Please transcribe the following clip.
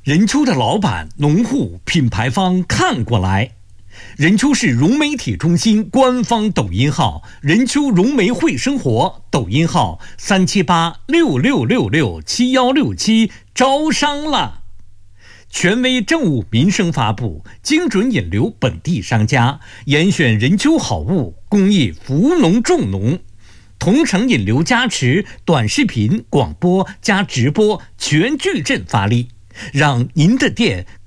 任丘的老板、农户、品牌方看过来。任丘市融媒体中心官方抖音号任丘融媒会生活，抖音号37866667167招商了。权威政务民生发布，精准引流本地商家，严选任丘好物，公益扶农种农。同城引流加持，短视频、广播加直播全矩阵发力，让您的店